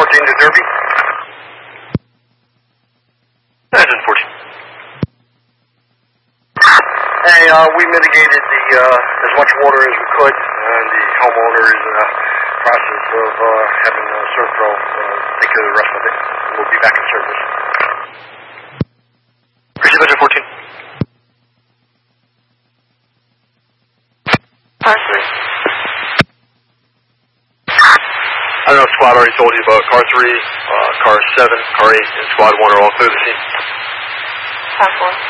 14 to Derby. Engine 14. Hey, we mitigated as much water as we could, and the homeowner is in the process of having Servpro take care of the rest of it. We'll be back in service. Receive engine 14. Car 3. I don't know if Squad already told you, but Car 3, Car 7, Car 8, and Squad 1 are all clear to the scene. Car 4.